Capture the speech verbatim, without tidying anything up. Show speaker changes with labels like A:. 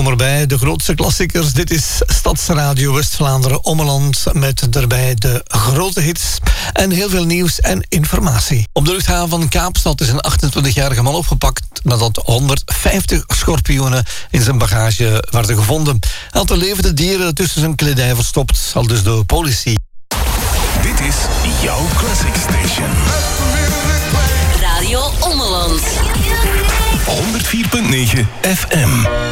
A: erbij. De grootste klassiekers. Dit is Stadsradio West-Vlaanderen Ommeland met daarbij de grote hits en heel veel nieuws en informatie. Op de luchthaven van Kaapstad is een achtentwintigjarige man opgepakt nadat honderdvijftig schorpioenen in zijn bagage werden gevonden. Hij had de levende dieren tussen zijn kledij verstopt, al dus de politie.
B: Dit is jouw Classic Station.
C: Radio Ommeland.
B: honderd vier punt negen F M.